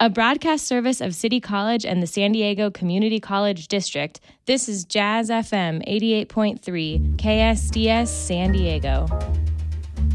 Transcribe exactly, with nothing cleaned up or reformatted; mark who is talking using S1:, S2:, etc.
S1: A broadcast service of City College and the San Diego Community College District, this is Jazz F M eighty-eight point three, K S D S San Diego.